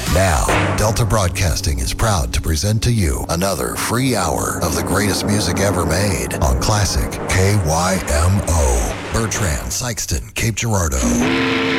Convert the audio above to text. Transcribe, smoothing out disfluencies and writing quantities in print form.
Now, Delta Broadcasting is proud to present to you another free hour of the greatest music ever made on Classic KYMO. Bertrand, Sykeston, Cape Girardeau.